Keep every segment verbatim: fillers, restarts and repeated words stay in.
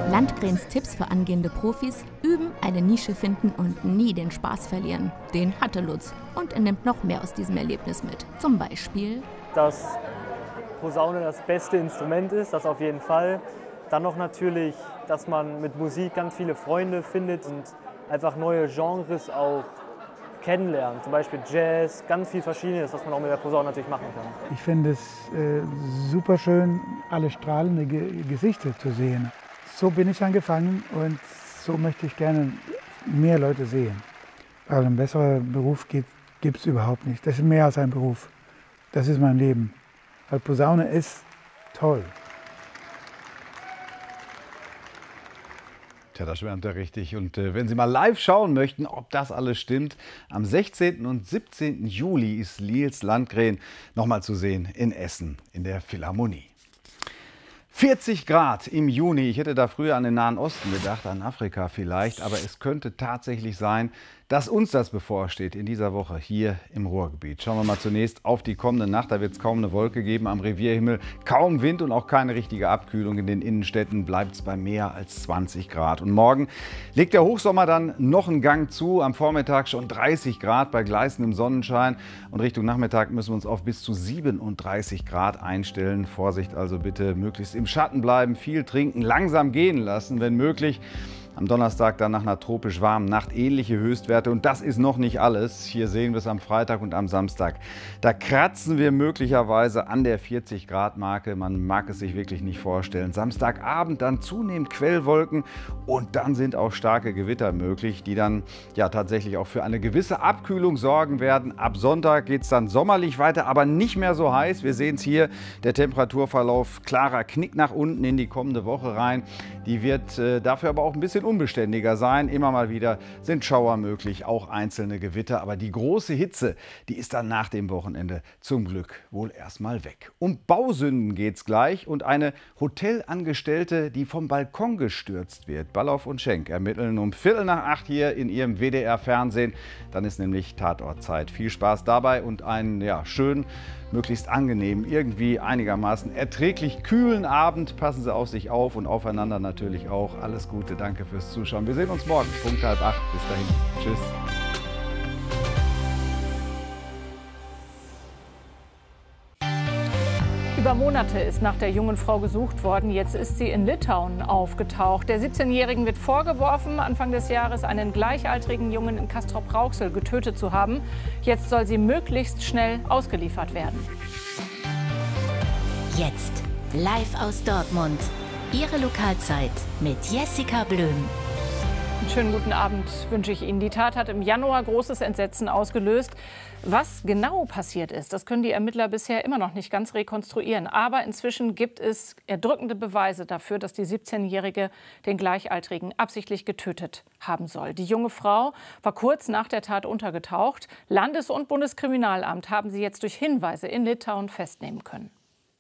Landgrens Tipps für angehende Profis: üben, eine Nische finden und nie den Spaß verlieren. Den hatte Lutz und er nimmt noch mehr aus diesem Erlebnis mit. Zum Beispiel, dass Posaune das beste Instrument ist, das auf jeden Fall. Dann noch natürlich, dass man mit Musik ganz viele Freunde findet und einfach neue Genres auch kennenlernen. Zum Beispiel Jazz, ganz viel Verschiedenes, was man auch mit der Posaune natürlich machen kann. Ich finde es äh, super schön, alle strahlende Ge Gesichter zu sehen. So bin ich angefangen und so möchte ich gerne mehr Leute sehen. Weil einen besseren Beruf gibt es überhaupt nicht. Das ist mehr als ein Beruf. Das ist mein Leben. Weil Posaune ist toll. Tja, da schwärmt er richtig. Und äh, wenn Sie mal live schauen möchten, ob das alles stimmt, am sechzehnten und siebzehnten Juli ist Nils Landgren nochmal zu sehen in Essen in der Philharmonie. vierzig Grad im Juni. Ich hätte da früher an den Nahen Osten gedacht, an Afrika vielleicht. Aber es könnte tatsächlich sein, dass uns das bevorsteht in dieser Woche hier im Ruhrgebiet. Schauen wir mal zunächst auf die kommende Nacht. Da wird es kaum eine Wolke geben am Revierhimmel. Kaum Wind und auch keine richtige Abkühlung. In den Innenstädten bleibt es bei mehr als zwanzig Grad. Und morgen legt der Hochsommer dann noch einen Gang zu. Am Vormittag schon dreißig Grad bei gleißendem Sonnenschein. Und Richtung Nachmittag müssen wir uns auf bis zu siebenunddreißig Grad einstellen. Vorsicht also bitte, möglichst im Schatten bleiben, viel trinken, langsam gehen lassen, wenn möglich. Am Donnerstag dann nach einer tropisch warmen Nacht ähnliche Höchstwerte. Und das ist noch nicht alles. Hier sehen wir es am Freitag und am Samstag. Da kratzen wir möglicherweise an der vierzig Grad Marke. Man mag es sich wirklich nicht vorstellen. Samstagabend dann zunehmend Quellwolken und dann sind auch starke Gewitter möglich, die dann ja tatsächlich auch für eine gewisse Abkühlung sorgen werden. Ab Sonntag geht es dann sommerlich weiter, aber nicht mehr so heiß. Wir sehen es hier, der Temperaturverlauf klarer Knick nach unten in die kommende Woche rein. Die wird äh, dafür aber auch ein bisschen unbeständiger sein. Immer mal wieder sind Schauer möglich, auch einzelne Gewitter. Aber die große Hitze, die ist dann nach dem Wochenende zum Glück wohl erstmal weg. Um Bausünden geht es gleich und eine Hotelangestellte, die vom Balkon gestürzt wird. Ballauf und Schenk ermitteln um Viertel nach acht hier in ihrem W D R-Fernsehen. Dann ist nämlich Tatortzeit. Viel Spaß dabei und einen ja, schönen, möglichst angenehm, irgendwie einigermaßen erträglich kühlen Abend. Passen Sie auf sich auf und aufeinander natürlich auch. Alles Gute, danke fürs Zuschauen. Wir sehen uns morgen, Punkt halb acht. Bis dahin. Tschüss. Über Monate ist nach der jungen Frau gesucht worden. Jetzt ist sie in Litauen aufgetaucht. Der siebzehnjährigen wird vorgeworfen, Anfang des Jahres einen gleichaltrigen Jungen in Castrop-Rauxel getötet zu haben. Jetzt soll sie möglichst schnell ausgeliefert werden. Jetzt live aus Dortmund. Ihre Lokalzeit mit Jessica Blöm. Einen schönen guten Abend wünsche ich Ihnen. Die Tat hat im Januar großes Entsetzen ausgelöst. Was genau passiert ist, das können die Ermittler bisher immer noch nicht ganz rekonstruieren. Aber inzwischen gibt es erdrückende Beweise dafür, dass die siebzehnjährige den Gleichaltrigen absichtlich getötet haben soll. Die junge Frau war kurz nach der Tat untergetaucht. Landes- und Bundeskriminalamt haben sie jetzt durch Hinweise in Litauen festnehmen können.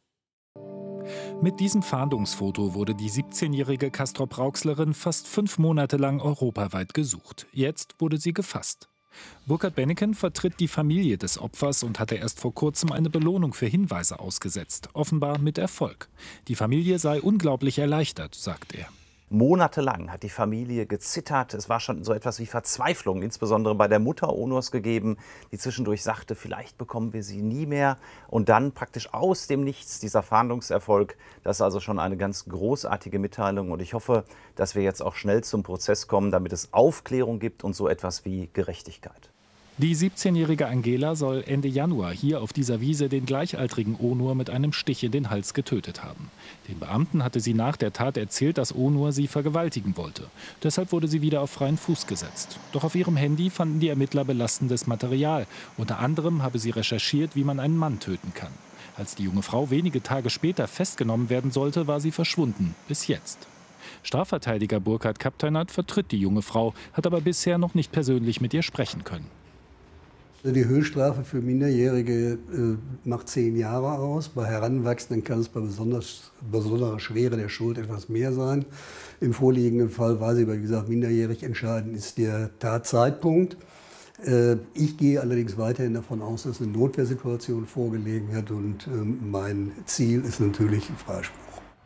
Mit diesem Fahndungsfoto wurde die siebzehnjährige Castrop-Rauxlerin fast fünf Monate lang europaweit gesucht. Jetzt wurde sie gefasst. Burkhard Benneken vertritt die Familie des Opfers und hatte erst vor kurzem eine Belohnung für Hinweise ausgesetzt. Offenbar mit Erfolg. Die Familie sei unglaublich erleichtert, sagt er. Monatelang hat die Familie gezittert. Es war schon so etwas wie Verzweiflung, insbesondere bei der Mutter Onurs gegeben, die zwischendurch sagte, vielleicht bekommen wir sie nie mehr. Und dann praktisch aus dem Nichts dieser Fahndungserfolg. Das ist also schon eine ganz großartige Mitteilung. Und ich hoffe, dass wir jetzt auch schnell zum Prozess kommen, damit es Aufklärung gibt und so etwas wie Gerechtigkeit. Die siebzehnjährige Angela soll Ende Januar hier auf dieser Wiese den gleichaltrigen Onur mit einem Stich in den Hals getötet haben. Den Beamten hatte sie nach der Tat erzählt, dass Onur sie vergewaltigen wollte. Deshalb wurde sie wieder auf freien Fuß gesetzt. Doch auf ihrem Handy fanden die Ermittler belastendes Material. Unter anderem habe sie recherchiert, wie man einen Mann töten kann. Als die junge Frau wenige Tage später festgenommen werden sollte, war sie verschwunden. Bis jetzt. Strafverteidiger Burkhard Kapteinat vertritt die junge Frau, hat aber bisher noch nicht persönlich mit ihr sprechen können. Die Höchststrafe für Minderjährige äh, macht zehn Jahre aus. Bei Heranwachsenden kann es bei besonders, besonderer Schwere der Schuld etwas mehr sein. Im vorliegenden Fall war sie, aber wie gesagt, minderjährig. Entscheidend ist der Tatzeitpunkt. Äh, ich gehe allerdings weiterhin davon aus, dass eine Notwehrsituation vorgelegen hat. Und äh, mein Ziel ist natürlich ein Freispruch.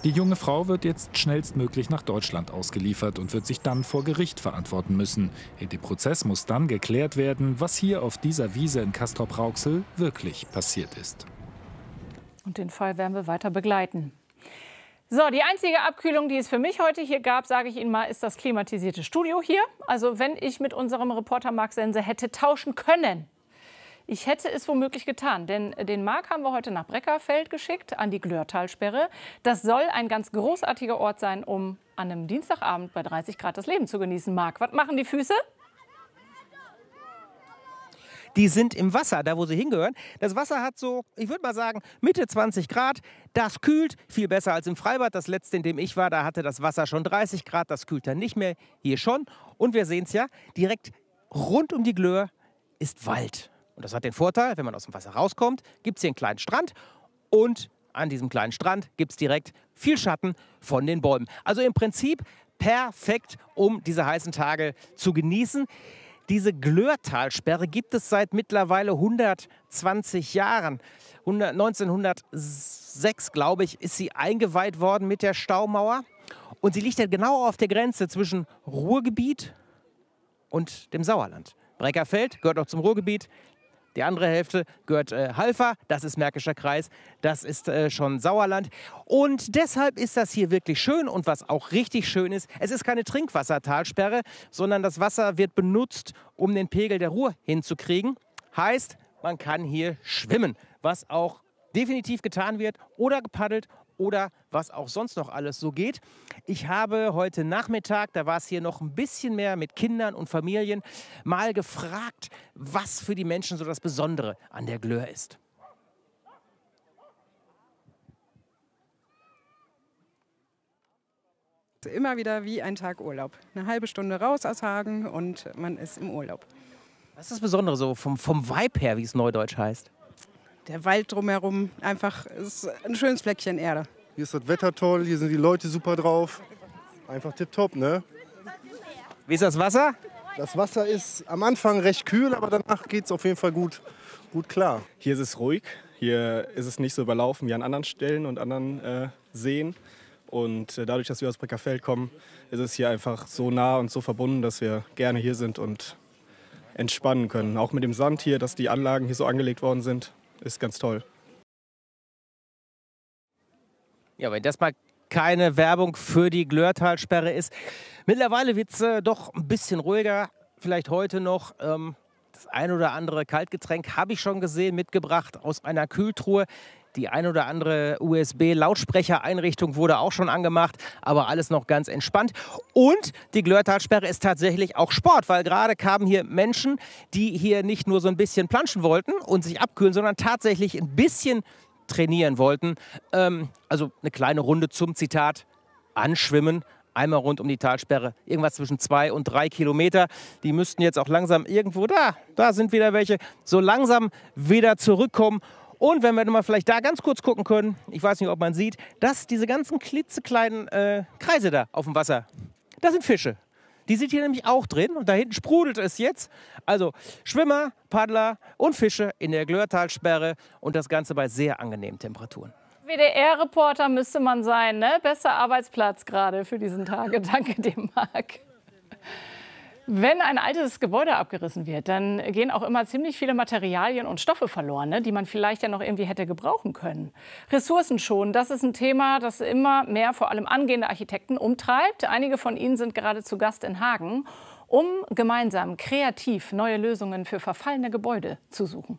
Die junge Frau wird jetzt schnellstmöglich nach Deutschland ausgeliefert und wird sich dann vor Gericht verantworten müssen. In dem Prozess muss dann geklärt werden, was hier auf dieser Wiese in Castrop-Rauxel wirklich passiert ist. Und den Fall werden wir weiter begleiten. So, die einzige Abkühlung, die es für mich heute hier gab, sage ich Ihnen mal, ist das klimatisierte Studio hier. Also wenn ich mit unserem Reporter Marc Sense hätte tauschen können, ich hätte es womöglich getan, denn den Marc haben wir heute nach Breckerfeld geschickt, an die Glörtalsperre. Das soll ein ganz großartiger Ort sein, um an einem Dienstagabend bei dreißig Grad das Leben zu genießen. Marc, was machen die Füße? Die sind im Wasser, da wo sie hingehören. Das Wasser hat so, ich würde mal sagen, Mitte zwanzig Grad. Das kühlt viel besser als im Freibad. Das letzte, in dem ich war, da hatte das Wasser schon dreißig Grad. Das kühlt dann nicht mehr, hier schon. Und wir sehen es ja, direkt rund um die Glör ist Wald. Und das hat den Vorteil, wenn man aus dem Wasser rauskommt, gibt es hier einen kleinen Strand. Und an diesem kleinen Strand gibt es direkt viel Schatten von den Bäumen. Also im Prinzip perfekt, um diese heißen Tage zu genießen. Diese Glörtalsperre gibt es seit mittlerweile hundertzwanzig Jahren. neunzehnhundertsechs, glaube ich, ist sie eingeweiht worden mit der Staumauer. Und sie liegt ja genau auf der Grenze zwischen Ruhrgebiet und dem Sauerland. Breckerfeld gehört auch zum Ruhrgebiet. Die andere Hälfte gehört äh, Halver, das ist Märkischer Kreis, das ist äh, schon Sauerland. Und deshalb ist das hier wirklich schön. Und was auch richtig schön ist, es ist keine Trinkwassertalsperre, sondern das Wasser wird benutzt, um den Pegel der Ruhr hinzukriegen. Heißt, man kann hier schwimmen, was auch definitiv getan wird oder gepaddelt oder was auch sonst noch alles so geht. Ich habe heute Nachmittag, da war es hier noch ein bisschen mehr mit Kindern und Familien, mal gefragt, was für die Menschen so das Besondere an der Glör ist. Immer wieder wie ein Tag Urlaub. Eine halbe Stunde raus aus Hagen und man ist im Urlaub. Was ist das Besondere so vom, vom Vibe her, wie es neudeutsch heißt? Der Wald drumherum, einfach ist ein schönes Fleckchen Erde. Hier ist das Wetter toll, hier sind die Leute super drauf. Einfach tipptopp, ne? Wie ist das Wasser? Das Wasser ist am Anfang recht kühl, aber danach geht es auf jeden Fall gut, gut klar. Hier ist es ruhig, hier ist es nicht so überlaufen wie an anderen Stellen und anderen äh, Seen. Und äh, dadurch, dass wir aus Breckerfeld kommen, ist es hier einfach so nah und so verbunden, dass wir gerne hier sind und entspannen können. Auch mit dem Sand hier, dass die Anlagen hier so angelegt worden sind. Ist ganz toll. Ja, wenn das mal keine Werbung für die Glörtalsperre ist. Mittlerweile wird es äh, doch ein bisschen ruhiger. Vielleicht heute noch ähm, das ein oder andere Kaltgetränk habe ich schon gesehen, mitgebracht aus einer Kühltruhe. Die ein oder andere U S B-Lautsprechereinrichtung wurde auch schon angemacht, aber alles noch ganz entspannt. Und die Glörtalsperre ist tatsächlich auch Sport, weil gerade kamen hier Menschen, die hier nicht nur so ein bisschen planschen wollten und sich abkühlen, sondern tatsächlich ein bisschen trainieren wollten. Ähm, also eine kleine Runde zum Zitat anschwimmen. Einmal rund um die Talsperre, irgendwas zwischen zwei und drei Kilometer. Die müssten jetzt auch langsam irgendwo da, da sind wieder welche, so langsam wieder zurückkommen. Und wenn wir mal vielleicht da ganz kurz gucken können, ich weiß nicht, ob man sieht, dass diese ganzen klitzekleinen äh, Kreise da auf dem Wasser, das sind Fische. Die sind hier nämlich auch drin und da hinten sprudelt es jetzt. Also Schwimmer, Paddler und Fische in der Glörtalsperre und das Ganze bei sehr angenehmen Temperaturen. W D R-Reporter müsste man sein, ne? Bester Arbeitsplatz gerade für diesen Tag. Danke dir, Marc. Wenn ein altes Gebäude abgerissen wird, dann gehen auch immer ziemlich viele Materialien und Stoffe verloren, ne, die man vielleicht ja noch irgendwie hätte gebrauchen können. Ressourcen schon, das ist ein Thema, das immer mehr vor allem angehende Architekten umtreibt. Einige von ihnen sind gerade zu Gast in Hagen, um gemeinsam kreativ neue Lösungen für verfallene Gebäude zu suchen.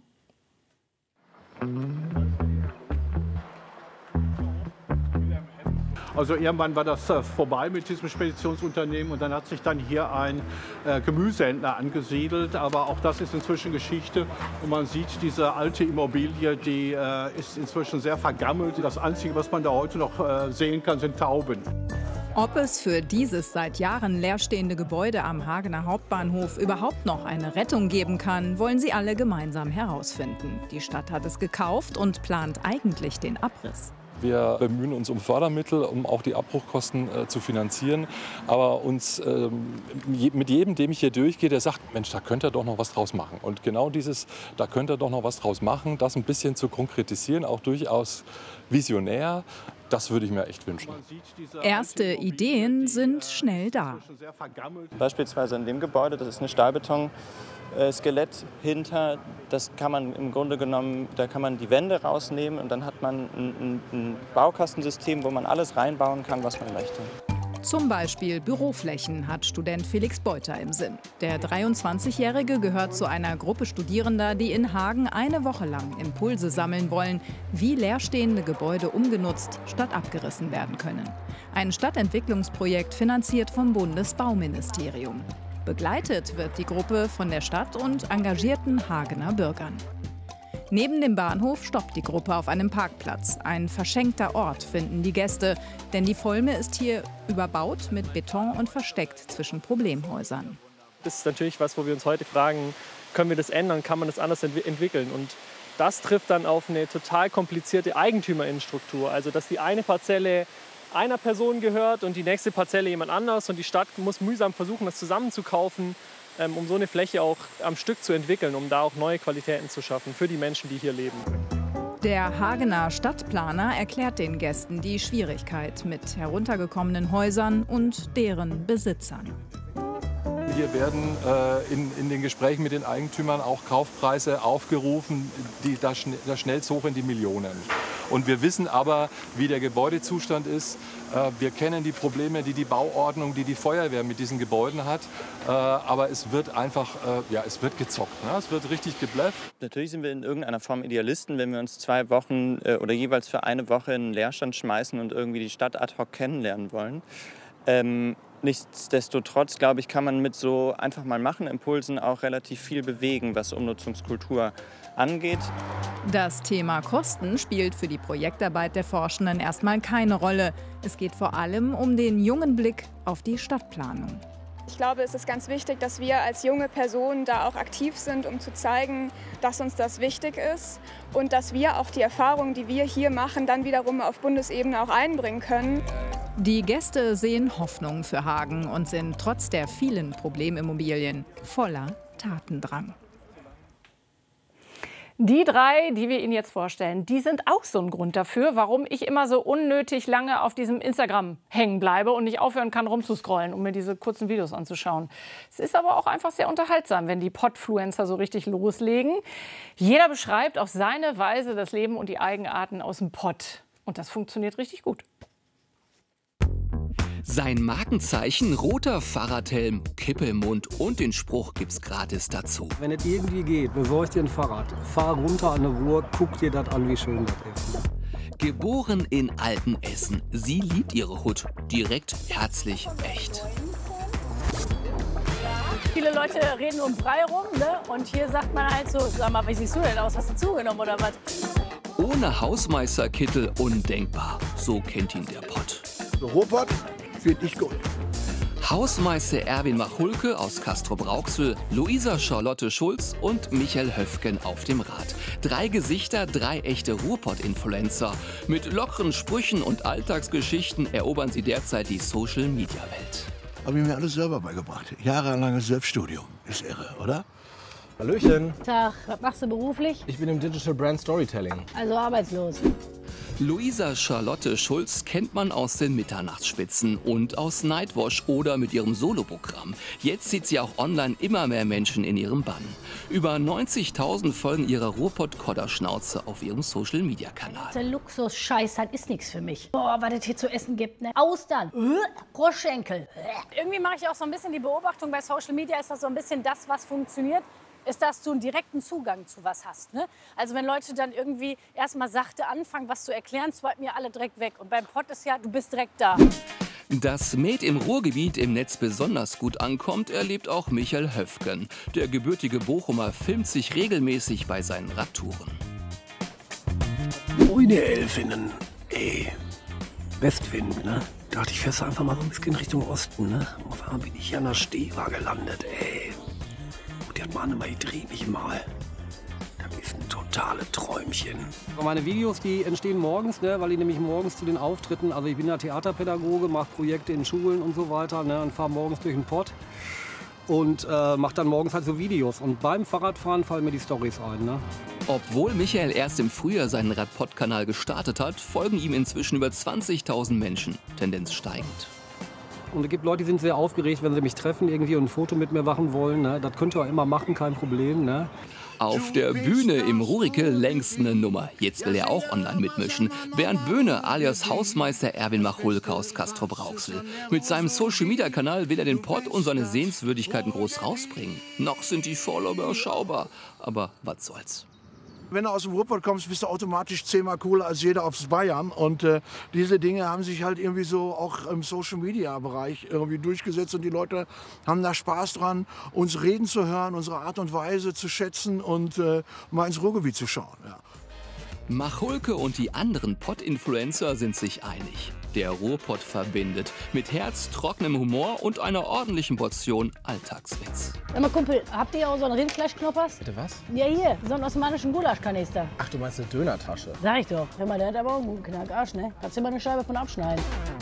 Also irgendwann war das äh, vorbei mit diesem Speditionsunternehmen und dann hat sich dann hier ein äh, Gemüsehändler angesiedelt. Aber auch das ist inzwischen Geschichte und man sieht, diese alte Immobilie, die äh, ist inzwischen sehr vergammelt. Das Einzige, was man da heute noch äh, sehen kann, sind Tauben. Ob es für dieses seit Jahren leerstehende Gebäude am Hagener Hauptbahnhof überhaupt noch eine Rettung geben kann, wollen sie alle gemeinsam herausfinden. Die Stadt hat es gekauft und plant eigentlich den Abriss. Wir bemühen uns um Fördermittel, um auch die Abbruchkosten äh, zu finanzieren. Aber uns, ähm, je, mit jedem, dem ich hier durchgehe, der sagt, Mensch, da könnte er doch noch was draus machen. Und genau dieses, da könnte er doch noch was draus machen, das ein bisschen zu konkretisieren, auch durchaus visionär. Das würde ich mir echt wünschen. Erste Ideen sind schnell da. Beispielsweise in dem Gebäude, das ist eine Stahlbeton-Skelett hinter. Das kann man im Grunde genommen, da kann man die Wände rausnehmen und dann hat man ein, ein Baukastensystem, wo man alles reinbauen kann, was man möchte. Zum Beispiel Büroflächen hat Student Felix Beuter im Sinn. Der dreiundzwanzigjährige gehört zu einer Gruppe Studierender, die in Hagen eine Woche lang Impulse sammeln wollen, wie leerstehende Gebäude umgenutzt statt abgerissen werden können. Ein Stadtentwicklungsprojekt finanziert vom Bundesbauministerium. Begleitet wird die Gruppe von der Stadt und engagierten Hagener Bürgern. Neben dem Bahnhof stoppt die Gruppe auf einem Parkplatz. Ein verschenkter Ort, finden die Gäste. Denn die Volme ist hier überbaut mit Beton und versteckt zwischen Problemhäusern. Das ist natürlich was, wo wir uns heute fragen, können wir das ändern, kann man das anders ent- entwickeln? Und das trifft dann auf eine total komplizierte Eigentümerinnenstruktur. Also dass die eine Parzelle einer Person gehört und die nächste Parzelle jemand anders. Und die Stadt muss mühsam versuchen, das zusammenzukaufen, um so eine Fläche auch am Stück zu entwickeln, um da auch neue Qualitäten zu schaffen für die Menschen, die hier leben. Der Hagener Stadtplaner erklärt den Gästen die Schwierigkeit mit heruntergekommenen Häusern und deren Besitzern. Hier werden äh, in, in den Gesprächen mit den Eigentümern auch Kaufpreise aufgerufen, die da, schn da schnellst hoch in die Millionen. Und wir wissen aber, wie der Gebäudezustand ist. Äh, wir kennen die Probleme, die die Bauordnung, die die Feuerwehr mit diesen Gebäuden hat. Äh, aber es wird einfach, äh, ja, es wird gezockt. Ne? Es wird richtig geblufft. Natürlich sind wir in irgendeiner Form Idealisten, wenn wir uns zwei Wochen äh, oder jeweils für eine Woche in einen Leerstand schmeißen und irgendwie die Stadt ad hoc kennenlernen wollen. Ähm, Nichtsdestotrotz, glaube ich, kann man mit so einfach mal machen Impulsen auch relativ viel bewegen, was Umnutzungskultur angeht. Das Thema Kosten spielt für die Projektarbeit der Forschenden erstmal keine Rolle. Es geht vor allem um den jungen Blick auf die Stadtplanung. Ich glaube, es ist ganz wichtig, dass wir als junge Personen da auch aktiv sind, um zu zeigen, dass uns das wichtig ist und dass wir auch die Erfahrungen, die wir hier machen, dann wiederum auf Bundesebene auch einbringen können. Die Gäste sehen Hoffnung für Hagen und sind trotz der vielen Problemimmobilien voller Tatendrang. Die drei, die wir Ihnen jetzt vorstellen, die sind auch so ein Grund dafür, warum ich immer so unnötig lange auf diesem Instagram hängen bleibe und nicht aufhören kann, rumzuscrollen, um mir diese kurzen Videos anzuschauen. Es ist aber auch einfach sehr unterhaltsam, wenn die Podfluencer so richtig loslegen. Jeder beschreibt auf seine Weise das Leben und die Eigenarten aus dem Pod. Und das funktioniert richtig gut. Sein Markenzeichen, roter Fahrradhelm, Kippe im Mund und den Spruch gibt's gratis dazu. Wenn es irgendwie geht, besorg dir ein Fahrrad. Fahr runter an der Ruhr, guck dir das an, wie schön das ist. Geboren in Altenessen. Sie liebt ihre Hut. Direkt, herzlich, echt. Viele Leute reden um Brei rum, ne? Und hier sagt man halt so, sag mal, wie siehst du denn aus? Hast du zugenommen oder was? Ohne Hausmeisterkittel undenkbar. So kennt ihn der Pott. Robert wird nicht gut. Hausmeister Erwin Machulke aus Castrop-Rauxel, Luisa Charlotte Schulz und Michael Höfgen auf dem Rad. Drei Gesichter, drei echte Ruhrpott-Influencer. Mit lockeren Sprüchen und Alltagsgeschichten erobern sie derzeit die Social-Media-Welt. Habe ich mir alles selber beigebracht. Jahrelanges Selbststudium. Ist irre, oder? Hallöchen. Tag, was machst du beruflich? Ich bin im Digital Brand Storytelling. Also arbeitslos. Luisa Charlotte Schulz kennt man aus den Mitternachtsspitzen und aus Nightwash oder mit ihrem Soloprogramm. Jetzt sieht sie auch online immer mehr Menschen in ihrem Bann. Über neunzigtausend folgen ihrer Ruhrpott-Kodderschnauze auf ihrem Social-Media-Kanal. Der Luxus-Scheiß, das ist nichts für mich. Boah, was es hier zu essen gibt, ne? Austern, Froschschenkel. Irgendwie mache ich auch so ein bisschen die Beobachtung, bei Social Media ist das so ein bisschen das, was funktioniert. Ist, dass du einen direkten Zugang zu was hast. Ne? Also wenn Leute dann irgendwie erstmal sachte anfangen, was zu erklären, swipen mir alle direkt weg. Und beim Pod ist ja, du bist direkt da. Dass Med im Ruhrgebiet im Netz besonders gut ankommt, erlebt auch Michael Höfgen. Der gebürtige Bochumer filmt sich regelmäßig bei seinen Radtouren. Moine Elfinnen, ey, Westwind, ne? Dachte ich, fährst einfach mal so ein bisschen Richtung Osten, ne? Auf einmal bin ich hier an der Stewa gelandet, ey. Die hat Mann immer, ich dreh mich mal. Das ist ein totales Träumchen. Meine Videos, die entstehen morgens, ne, weil ich nämlich morgens zu den Auftritten, also ich bin ja Theaterpädagoge, mache Projekte in Schulen und so weiter, ne, und fahre morgens durch den Pott. und äh, mache dann morgens halt so Videos. Und beim Fahrradfahren fallen mir die Storys ein. Ne? Obwohl Michael erst im Frühjahr seinen Radpod-Kanal gestartet hat, folgen ihm inzwischen über zwanzigtausend Menschen, Tendenz steigend. Und es gibt Leute, die sind sehr aufgeregt, wenn sie mich treffen irgendwie und ein Foto mit mir machen wollen. Ne? Das könnt ihr auch immer machen, kein Problem. Ne? Auf der Bühne im Rurike längst eine Nummer. Jetzt will er auch online mitmischen. Bernd Böhne alias Hausmeister Erwin Machulke aus Castrop-Rauxel. Mit seinem Social-Media-Kanal will er den Pott und seine Sehenswürdigkeiten groß rausbringen. Noch sind die Follower überschaubar, aber was soll's. Wenn du aus dem Ruhrpott kommst, bist du automatisch zehnmal cooler als jeder aus Bayern. Und äh, diese Dinge haben sich halt irgendwie so auch im Social-Media-Bereich irgendwie durchgesetzt. Und die Leute haben da Spaß dran, uns reden zu hören, unsere Art und Weise zu schätzen und äh, mal ins Ruhrgebiet zu schauen. Ja. Machulke und die anderen Pott-Influencer sind sich einig. Der Ruhrpott verbindet. Mit Herz, trockenem Humor und einer ordentlichen Portion Alltagswitz. Sag mal, Kumpel, habt ihr auch so einen Rindfleischknoppers? Bitte was? Ja, hier, so einen osmanischen Gulaschkanister. Ach, du meinst eine Dönertasche? Sag ich doch. Hör mal, der hat aber auch einen guten Knackarsch, ne? Kannst du mal eine Scheibe von abschneiden.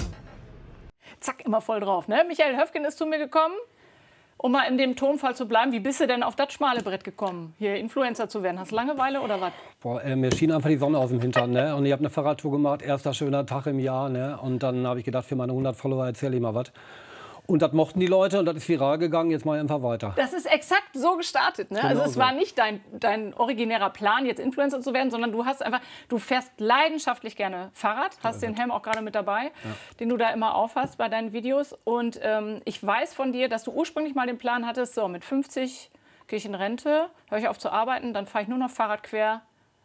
Zack, immer voll drauf, ne? Michael Höfgen ist zu mir gekommen. Um mal in dem Tonfall zu bleiben, wie bist du denn auf das schmale Brett gekommen, hier Influencer zu werden? Hast du Langeweile oder was? Boah, äh, mir schien einfach die Sonne aus dem Hintern. Ne? Und ich habe eine Fahrradtour gemacht, erster schöner Tag im Jahr. Ne? Und dann habe ich gedacht, für meine hundert Follower erzähle ich mal was. Und das mochten die Leute und das ist viral gegangen, jetzt mal einfach weiter. Das ist exakt so gestartet, ne? Genau Also es so. war nicht dein, dein originärer Plan, jetzt Influencer zu werden, sondern du hast einfach, du fährst leidenschaftlich gerne Fahrrad, hast den Helm auch gerade mit dabei, ja. den du da immer aufhast bei deinen Videos. Und ähm, ich weiß von dir, dass du ursprünglich mal den Plan hattest, so mit fünfzig gehe ich in Rente, höre ich auf zu arbeiten, dann fahre ich nur noch Fahrrad quer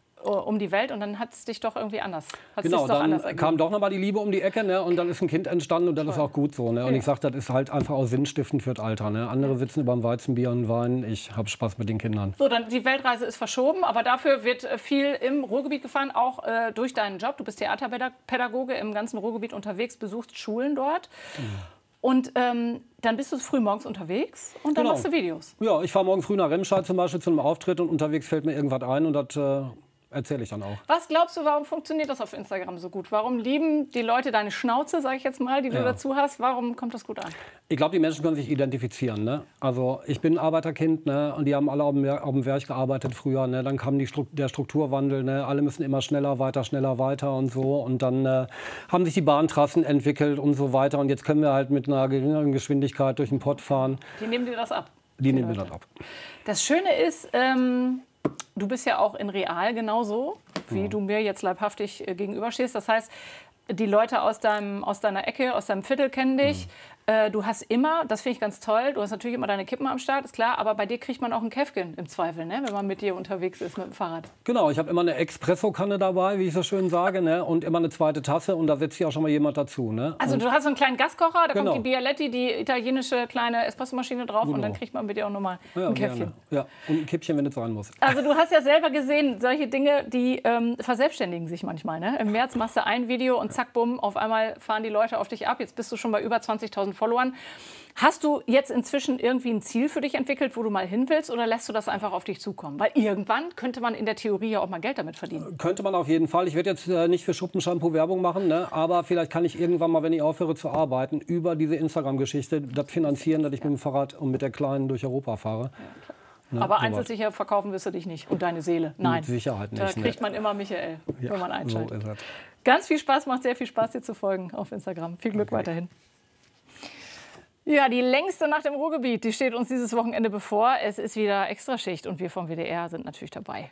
um die Welt und dann hat es dich doch irgendwie anders. Hat's Genau, dich doch dann anders ergeben. kam doch noch mal die Liebe um die Ecke, ne? Und dann ist ein Kind entstanden und das ist auch gut so. Ne? Und Ja. ich sage, das ist halt einfach auch sinnstiftend für das Alter. Ne? Andere sitzen über dem Weizenbier und Wein, ich habe Spaß mit den Kindern. So, dann die Weltreise ist verschoben, aber dafür wird äh, viel im Ruhrgebiet gefahren, auch äh, durch deinen Job. Du bist Theaterpädagoge im ganzen Ruhrgebiet unterwegs, besuchst Schulen dort. Mhm. Und ähm, dann bist du früh morgens unterwegs und dann Genau. machst du Videos. Ja, ich fahre morgen früh nach Remscheid zum Beispiel zu einem Auftritt und unterwegs fällt mir irgendwas ein und das äh, erzähle ich dann auch. Was glaubst du, warum funktioniert das auf Instagram so gut? Warum lieben die Leute deine Schnauze, sage ich jetzt mal, die du Ja. dazu hast? Warum kommt das gut an? Ich glaube, die Menschen können sich identifizieren. Ne? Also ich bin ein Arbeiterkind, ne? Und die haben alle auf dem, Wer- auf dem Werk gearbeitet früher. Ne? Dann kam die Stru- der Strukturwandel. Ne? Alle müssen immer schneller, weiter, schneller, weiter und so. Und dann äh, haben sich die Bahntrassen entwickelt und so weiter. Und jetzt können wir halt mit einer geringeren Geschwindigkeit durch den Pott fahren. Die nehmen dir das ab. Die nehmen wir das ab. Das Schöne ist, ähm, du bist ja auch in real genauso, wie Ja. du mir jetzt leibhaftig äh, gegenüberstehst. Das heißt, die Leute aus, deinem, aus deiner Ecke, aus deinem Viertel kennen dich. Mhm. Äh, du hast immer, das finde ich ganz toll, du hast natürlich immer deine Kippen am Start, ist klar, aber bei dir kriegt man auch ein Käffchen im Zweifel, ne, wenn man mit dir unterwegs ist mit dem Fahrrad. Genau, ich habe immer eine Espresso-Kanne dabei, wie ich so schön sage, ne? Und immer eine zweite Tasse und da setzt sich auch schon mal jemand dazu. Ne? Also und du hast so einen kleinen Gaskocher, da Genau. kommt die Bialetti, die italienische kleine Espressomaschine drauf und Genau. dann kriegt man mit dir auch nochmal ja, ein Käffchen. gerne. Ja, und ein Kippchen, wenn es sein muss. Also du hast ja selber gesehen, solche Dinge, die ähm, verselbstständigen sich manchmal. Ne? Im März machst du ein Video und zack, bumm, auf einmal fahren die Leute auf dich ab. Jetzt bist du schon bei über zwanzigtausend Followern. Hast du jetzt inzwischen irgendwie ein Ziel für dich entwickelt, wo du mal hin willst, oder lässt du das einfach auf dich zukommen? Weil irgendwann könnte man in der Theorie ja auch mal Geld damit verdienen. Könnte man auf jeden Fall. Ich werde jetzt äh, nicht für Schuppenshampoo Werbung machen, ne? Aber vielleicht kann ich irgendwann mal, wenn ich aufhöre zu arbeiten, über diese Instagram-Geschichte das finanzieren, dass ich mit dem Fahrrad und mit der Kleinen durch Europa fahre. Ne? Aber So eins was. ist sicher, verkaufen wirst du dich nicht und deine Seele. Nein, Mit Sicherheit nicht. da ne? kriegt man immer Michael, Ja, wenn man so einschaltet. ist es. Ganz viel Spaß, macht sehr viel Spaß, dir zu folgen auf Instagram. Viel Glück weiterhin. Ja, die längste Nacht im Ruhrgebiet, die steht uns dieses Wochenende bevor. Es ist wieder Extraschicht und wir vom W D R sind natürlich dabei.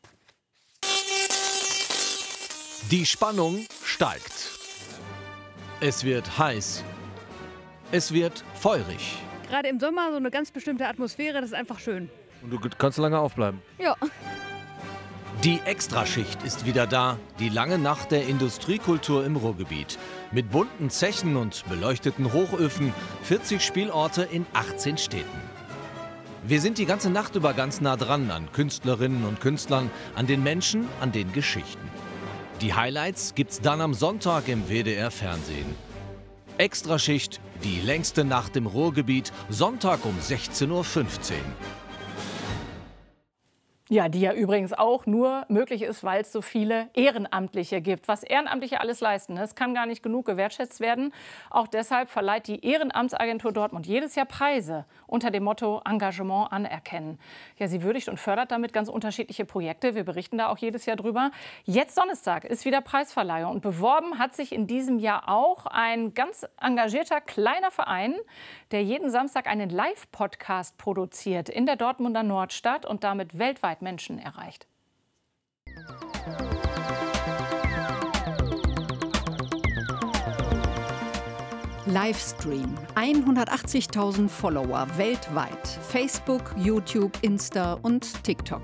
Die Spannung steigt. Es wird heiß. Es wird feurig. Gerade im Sommer so eine ganz bestimmte Atmosphäre, das ist einfach schön. Und du kannst lange aufbleiben. Ja. Die Extraschicht ist wieder da, die lange Nacht der Industriekultur im Ruhrgebiet. Mit bunten Zechen und beleuchteten Hochöfen, vierzig Spielorte in achtzehn Städten. Wir sind die ganze Nacht über ganz nah dran an Künstlerinnen und Künstlern, an den Menschen, an den Geschichten. Die Highlights gibt's dann am Sonntag im W D R Fernsehen. Extraschicht, die längste Nacht im Ruhrgebiet, Sonntag um sechzehn Uhr fünfzehn. Ja, die ja übrigens auch nur möglich ist, weil es so viele Ehrenamtliche gibt. Was Ehrenamtliche alles leisten, das kann gar nicht genug gewertschätzt werden. Auch deshalb verleiht die Ehrenamtsagentur Dortmund jedes Jahr Preise unter dem Motto Engagement anerkennen. Ja, sie würdigt und fördert damit ganz unterschiedliche Projekte. Wir berichten da auch jedes Jahr drüber. Jetzt Donnerstag ist wieder Preisverleihung und beworben hat sich in diesem Jahr auch ein ganz engagierter kleiner Verein, der jeden Samstag einen Live-Podcast produziert in der Dortmunder Nordstadt und damit weltweit Menschen erreicht. Livestream. hundertachtzigtausend Follower weltweit. Facebook, YouTube, Insta und TikTok.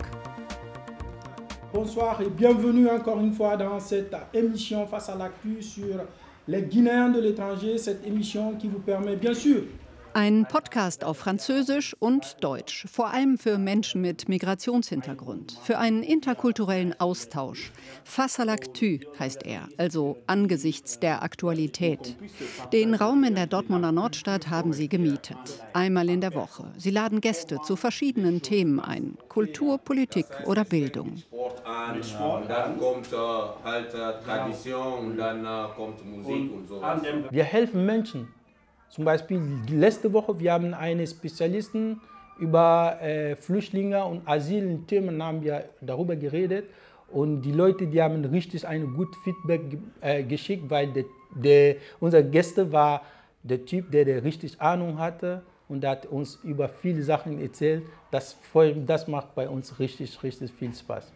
Bonsoir et bienvenue encore une fois dans cette émission Face à l'actu sur les Guinéens de l'étranger. Cette émission qui vous permet bien sûr Ein Podcast auf Französisch und Deutsch, vor allem für Menschen mit Migrationshintergrund, für einen interkulturellen Austausch. Face à l'actu heißt er, also angesichts der Aktualität. Den Raum in der Dortmunder Nordstadt haben sie gemietet, einmal in der Woche. Sie laden Gäste zu verschiedenen Themen ein, Kultur, Politik oder Bildung. Dann kommt halt Tradition und dann kommt Musik und sowas. Wir helfen Menschen. Zum Beispiel letzte Woche, wir haben einen Spezialisten über äh, Flüchtlinge und Asylthemen haben wir darüber geredet. Und die Leute, die haben richtig ein gutes Feedback äh, geschickt, weil der, der, unser Gäste war der Typ, der, der richtig Ahnung hatte und der hat uns über viele Sachen erzählt. Das, das macht bei uns richtig, richtig viel Spaß.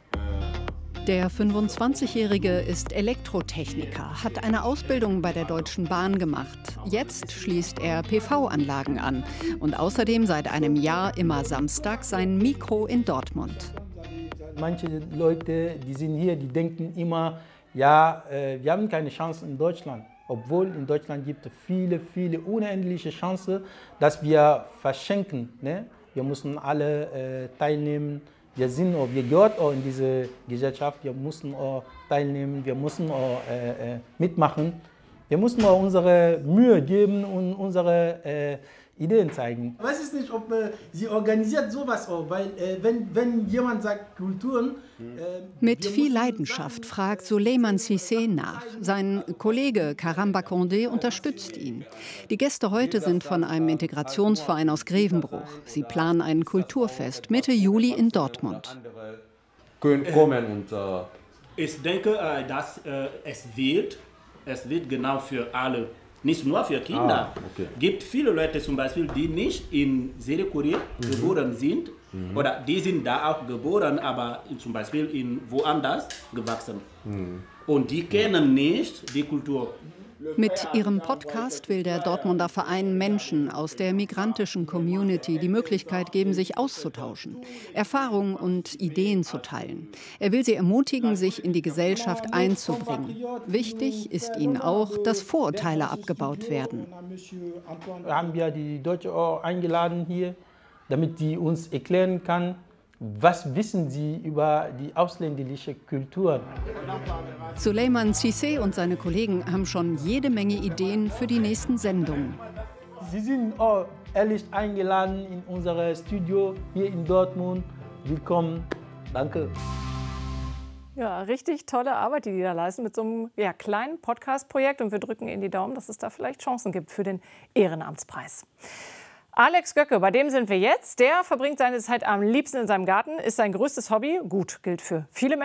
Der fünfundzwanzigjährige ist Elektrotechniker, hat eine Ausbildung bei der Deutschen Bahn gemacht. Jetzt schließt er P V-Anlagen an und außerdem seit einem Jahr immer samstags sein Mikro in Dortmund. Manche Leute, die sind hier, die denken immer, ja, äh, wir haben keine Chance in Deutschland. Obwohl in Deutschland gibt es viele, viele unendliche Chancen, dass wir verschenken. Ne? Wir müssen alle äh, teilnehmen. Wir, sind auch, wir gehören auch in diese Gesellschaft, wir müssen auch teilnehmen, wir müssen auch äh, mitmachen. Wir müssen auch unsere Mühe geben und unsere äh, Ideen zeigen. Ich weiß nicht, ob äh, sie organisiert sowas auch, weil äh, wenn, wenn jemand sagt Kulturen... Äh, Mit viel Leidenschaft fragt Souleymane Cissé nach. Sein Kollege Karamba Condé unterstützt ihn. Die Gäste heute sind von einem Integrationsverein aus Grevenbruch. Sie planen ein Kulturfest Mitte Juli in Dortmund. Können kommen und, äh ich denke, äh, dass äh, es wird, es wird genau für alle. Nicht nur für Kinder. Es ah, okay. gibt viele Leute zum Beispiel, die nicht in Südkorea mhm. geboren sind. Mhm. Oder die sind da auch geboren, aber zum Beispiel in woanders gewachsen. Mhm. Und die kennen nicht die Kultur. Mit ihrem Podcast will der Dortmunder Verein Menschen aus der migrantischen Community die Möglichkeit geben, sich auszutauschen, Erfahrungen und Ideen zu teilen. Er will sie ermutigen, sich in die Gesellschaft einzubringen. Wichtig ist ihnen auch, dass Vorurteile abgebaut werden. Wir haben ja die Deutsche auch eingeladen hier, damit die uns erklären kann, was wissen Sie über die ausländische Kultur? Souleymane Cissé und seine Kollegen haben schon jede Menge Ideen für die nächsten Sendungen. Sie sind auch ehrlich eingeladen in unser Studio hier in Dortmund. Willkommen. Danke. Ja, richtig tolle Arbeit, die die da leisten mit so einem ja, kleinen Podcast-Projekt. Und wir drücken Ihnen die Daumen, dass es da vielleicht Chancen gibt für den Ehrenamtspreis. Alex Göcke, bei dem sind wir jetzt. Der verbringt seine Zeit am liebsten in seinem Garten, ist sein größtes Hobby. Gut, gilt für viele Menschen.